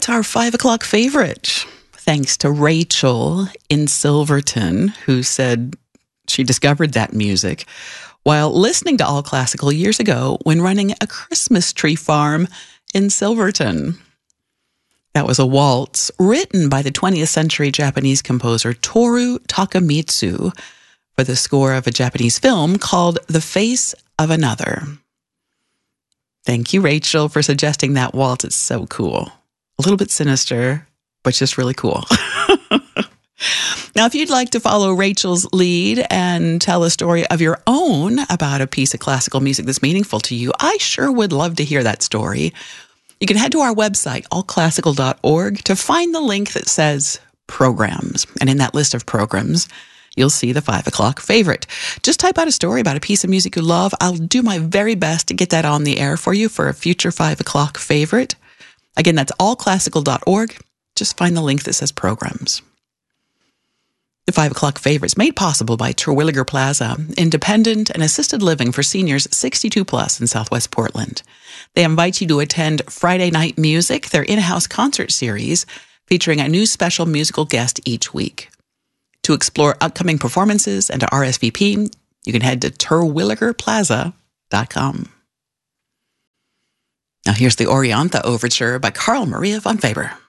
It's our 5 o'clock favorite. Thanks to Rachel in Silverton, who said she discovered that music while listening to All Classical years ago when running a Christmas tree farm in Silverton. That was a waltz written by the 20th century Japanese composer Toru Takemitsu for the score of a Japanese film called The Face of Another. Thank you, Rachel, for suggesting that waltz. It's so cool. A little bit sinister, but just really cool. Now, if you'd like to follow Rachel's lead and tell a story of your own about a piece of classical music that's meaningful to you, I sure would love to hear that story. You can head to our website, allclassical.org, to find the link that says programs. And in that list of programs, you'll see the 5 o'clock favorite. Just type out a story about a piece of music you love. I'll do my very best to get that on the air for you for a future 5 o'clock favorite. Again, that's allclassical.org. Just find the link that says programs. The 5 o'clock favorite is made possible by Terwilliger Plaza, independent and assisted living for seniors 62 plus in Southwest Portland. They invite you to attend Friday Night Music, their in-house concert series, featuring a new special musical guest each week. To explore upcoming performances and to RSVP, you can head to terwilligerplaza.com. Now here's the Oriantha Overture by Carl Maria von Faber.